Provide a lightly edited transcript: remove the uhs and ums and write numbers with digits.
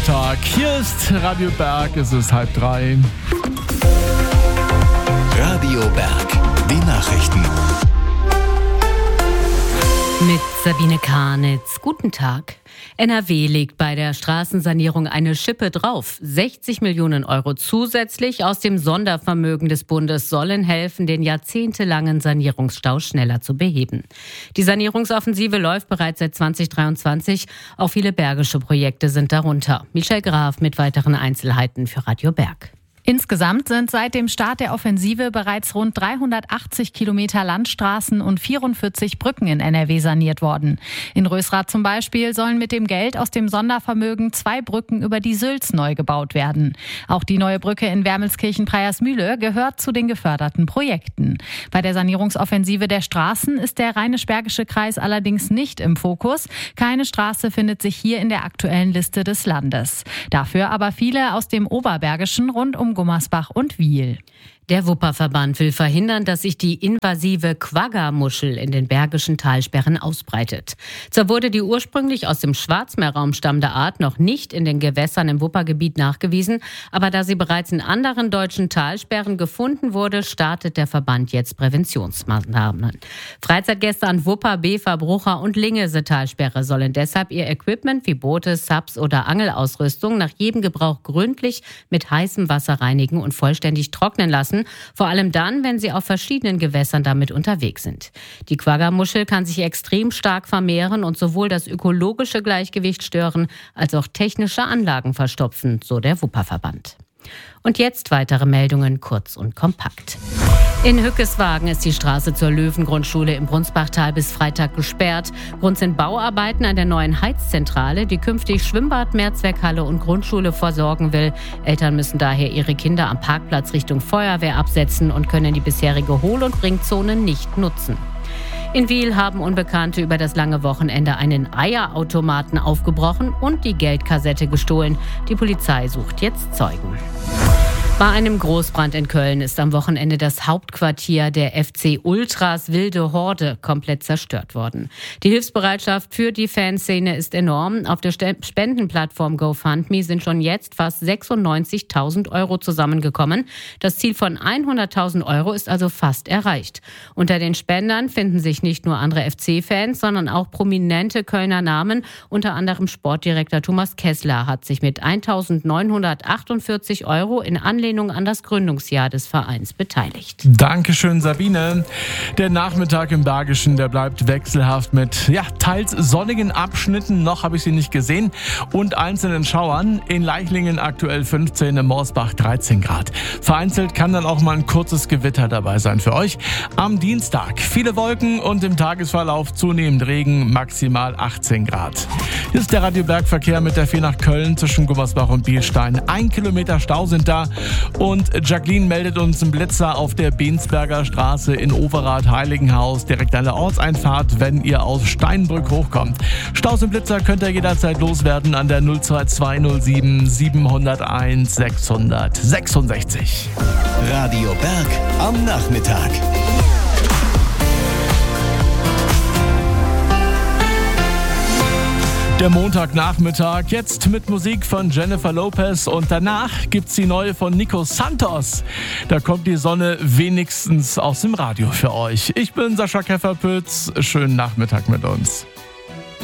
Tag, hier ist Radio Berg, es ist 2:30. Radio Berg, die Nachrichten. Mit Sabine Karnitz. Guten Tag. NRW legt bei der Straßensanierung eine Schippe drauf. 60 Millionen Euro zusätzlich aus dem Sondervermögen des Bundes sollen helfen, den jahrzehntelangen Sanierungsstau schneller zu beheben. Die Sanierungsoffensive läuft bereits seit 2023. Auch viele bergische Projekte sind darunter. Michel Graf mit weiteren Einzelheiten für Radio Berg. Insgesamt sind seit dem Start der Offensive bereits rund 380 Kilometer Landstraßen und 44 Brücken in NRW saniert worden. In Rösrath zum Beispiel sollen mit dem Geld aus dem Sondervermögen 2 Brücken über die Sülz neu gebaut werden. Auch die neue Brücke in Wermelskirchen-Preiersmühle gehört zu den geförderten Projekten. Bei der Sanierungsoffensive der Straßen ist der Rheinisch-Bergische Kreis allerdings nicht im Fokus. Keine Straße findet sich hier in der aktuellen Liste des Landes. Dafür aber viele aus dem Oberbergischen rund um Gummersbach und Wiel. Der Wupperverband will verhindern, dass sich die invasive Quagga-Muschel in den bergischen Talsperren ausbreitet. Zwar wurde die ursprünglich aus dem Schwarzmeerraum stammende Art noch nicht in den Gewässern im Wuppergebiet nachgewiesen, aber da sie bereits in anderen deutschen Talsperren gefunden wurde, startet der Verband jetzt Präventionsmaßnahmen. Freizeitgäste an Wupper, Bever, Brucher und Lingese-Talsperre sollen deshalb ihr Equipment wie Boote, Subs oder Angelausrüstung nach jedem Gebrauch gründlich mit heißem Wasser reinigen und vollständig trocknen lassen. Vor allem dann, wenn sie auf verschiedenen Gewässern damit unterwegs sind. Die Quagga-Muschel kann sich extrem stark vermehren und sowohl das ökologische Gleichgewicht stören, als auch technische Anlagen verstopfen, so der Wupperverband. Und jetzt weitere Meldungen, kurz und kompakt. In Hückeswagen ist die Straße zur Löwengrundschule im Brunsbachtal bis Freitag gesperrt. Grund sind Bauarbeiten an der neuen Heizzentrale, die künftig Schwimmbad, Mehrzweckhalle und Grundschule versorgen will. Eltern müssen daher ihre Kinder am Parkplatz Richtung Feuerwehr absetzen und können die bisherige Hohl- und Bringzone nicht nutzen. In Wiel haben Unbekannte über das lange Wochenende einen Eierautomaten aufgebrochen und die Geldkassette gestohlen. Die Polizei sucht jetzt Zeugen. Bei einem Großbrand in Köln ist am Wochenende das Hauptquartier der FC Ultras Wilde Horde komplett zerstört worden. Die Hilfsbereitschaft für die Fanszene ist enorm. Auf der Spendenplattform GoFundMe sind schon jetzt fast 96.000 Euro zusammengekommen. Das Ziel von 100.000 Euro ist also fast erreicht. Unter den Spendern finden sich nicht nur andere FC-Fans, sondern auch prominente Kölner Namen. Unter anderem Sportdirektor Thomas Kessler hat sich mit 1.948 Euro in Anlehnung an das Gründungsjahr des Vereins beteiligt. Dankeschön, Sabine. Der Nachmittag im Bergischen, der bleibt wechselhaft mit teils sonnigen Abschnitten, noch habe ich sie nicht gesehen, und einzelnen Schauern. In Leichlingen aktuell 15, in Morsbach 13 Grad. Vereinzelt kann dann auch mal ein kurzes Gewitter dabei sein für euch. Am Dienstag viele Wolken und im Tagesverlauf zunehmend Regen, maximal 18 Grad. Hier ist der Radio Berg Verkehr mit der 4 nach Köln zwischen Gummersbach und Bielstein. 1 Kilometer Stau sind da. Und Jacqueline meldet uns einen Blitzer auf der Bensberger Straße in Overath-Heiligenhaus, direkt an der Ortseinfahrt, wenn ihr aus Steinbrück hochkommt. Staus und Blitzer könnt ihr jederzeit loswerden an der 02207 701 666. Radio Berg am Nachmittag. Der Montagnachmittag, jetzt mit Musik von Jennifer Lopez und danach gibt's die neue von Nico Santos. Da kommt die Sonne wenigstens aus dem Radio für euch. Ich bin Sascha Käferpütz, schönen Nachmittag mit uns.